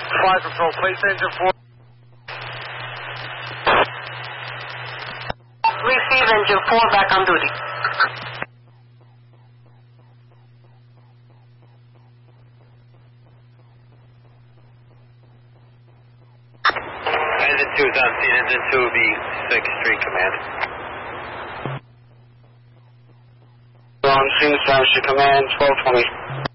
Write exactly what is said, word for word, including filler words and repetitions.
Flight control, place engine four. Receive engine four back on duty. Engine two is on scene. Engine two will be sixth Street Command. On scene, Starship Command, twelve twenty.